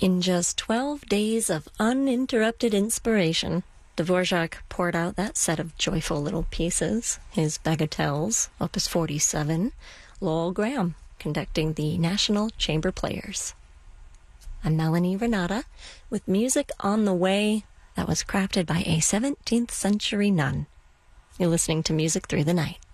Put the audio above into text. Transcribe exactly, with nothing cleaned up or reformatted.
In just twelve days of uninterrupted inspiration, Dvorak poured out that set of joyful little pieces, his bagatelles, Opus forty-seven, Lowell Graham conducting the National Chamber Players. I'm Melanie Renata with music on the way that was crafted by a seventeenth century nun. You're listening to Music Through the Night.